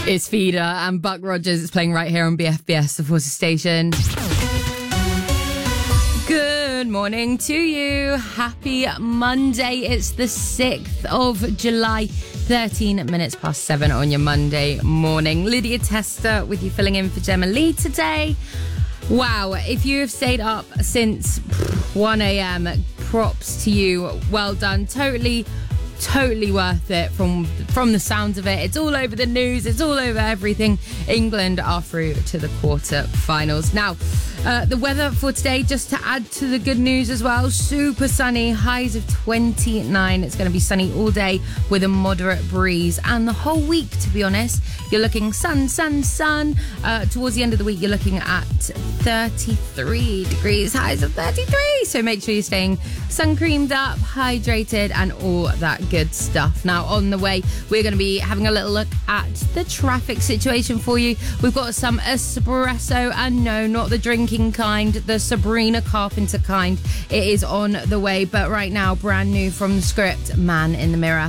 It's Feeder and Buck Rogers. It's playing right here on BFBS, the Forces Station. Good morning to you. Happy Monday. It's the 6th of July, 13 minutes past 7 on your Monday morning. Lydia Tester with you filling in for Gemma Lee today. Wow, if you have stayed up since 1 a.m, props to you. Well done. Totally worth it from the sounds of it. It's all over the news. It's all over everything. England are through to the quarter-finals. Now, the weather for today, just to add to the good news as well, super sunny, highs of 29. It's going to be sunny all day with a moderate breeze. And the whole week, to be honest, you're looking sun. Towards the end of the week, you're looking at 33 degrees, highs of 33. So make sure you're staying sun-creamed up, hydrated, and all that good stuff. Now, on the way, we're going to be having a little look at the traffic situation for you. We've got some espresso, and no, not the drinking kind, the Sabrina Carpenter kind. It is on the way, but right now, brand new from the script, Man in the Mirror.